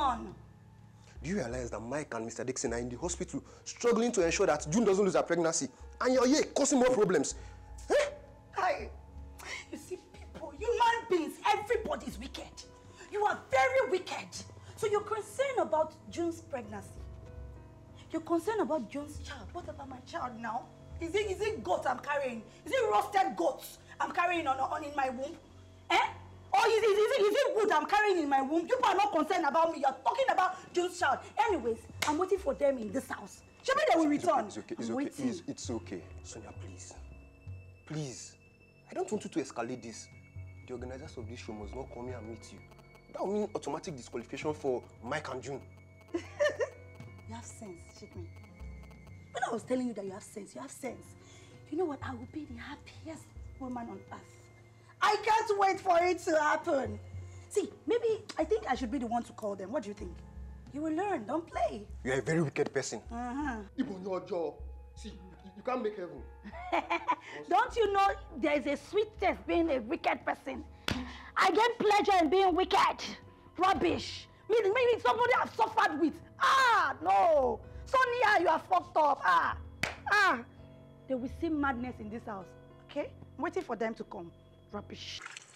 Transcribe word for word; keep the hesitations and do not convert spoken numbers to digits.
return. Do you realize that Mike and Mister Dixon are in the hospital struggling to ensure that June doesn't lose her pregnancy? And you're here causing more problems. Eh? I, you see, people, human beings, everybody's wicked. You are very wicked. So you're concerned about June's pregnancy. You're concerned about June's child. What about my child now? Is it, is it goats I'm carrying? Is it roasted goats I'm carrying on, on in my womb? Eh? Or is it, is, it, is it wood I'm carrying in my womb? You are not concerned about me. You're talking about June's child. Anyways, I'm waiting for them in this house. Show me they will return. It's okay, it's I'm okay, waiting. it's, it's okay. Sonia, please. Please. I don't want you to escalate this. The organizers of this show must not come here and meet you. That will mean automatic disqualification for Mike and June. You have sense, shake me. When I was telling you that you have sense, you have sense. You know what? I will be the happiest woman on earth. I can't wait for it to happen. See, maybe I think I should be the one to call them. What do you think? You will learn. Don't play. You are a very wicked person. Uh-huh. Even your job. See, you, you can't make heaven. Don't you know there is a sweet taste being a wicked person? I get pleasure in being wicked. Rubbish. Meaning, maybe somebody I've suffered with. Ah, no. Sonia, you are fucked up. Ah, ah. They will see madness in this house. Okay? I'm waiting for them to come. Rubbish.